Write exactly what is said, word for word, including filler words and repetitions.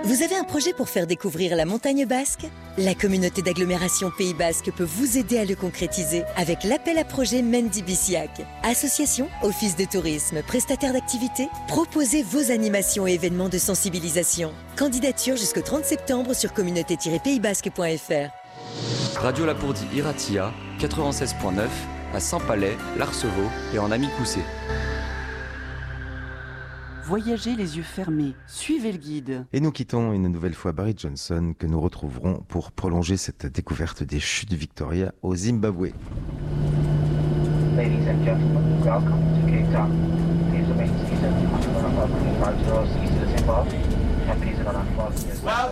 Vous avez un projet pour faire découvrir la montagne basque? La communauté d'agglomération Pays Basque peut vous aider à le concrétiser avec l'appel à projet Mendy Biciac. Association, office de tourisme, prestataire d'activités, proposez vos animations et événements de sensibilisation. Candidature jusqu'au trente septembre sur communauté tiret pays basque point f r. Radio Lapourdie Iratia, quatre-vingt-seize point neuf, à Saint-Palais, Larceveau et en Amicoussé. Voyagez les yeux fermés, suivez le guide. Et nous quittons une nouvelle fois Barry Johnson, que nous retrouverons pour prolonger cette découverte des chutes Victoria au Zimbabwe. Ladies and gentlemen, welcome to Cape Town. Please remain seated until the number of Queen five zero ceases to Zimbabwe, and please do not unplug.